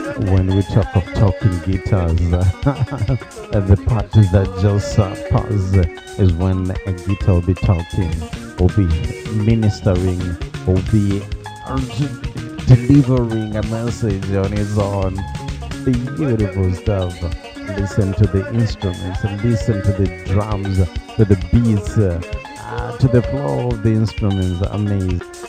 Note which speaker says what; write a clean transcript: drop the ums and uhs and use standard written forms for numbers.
Speaker 1: When we talk of talking guitars, the part that just pass is when a guitar will be talking, will be ministering, will be delivering a message on its own. Beautiful stuff. Listen to the instruments, listen to the drums, to the beats, to the flow of the instruments. Amazing.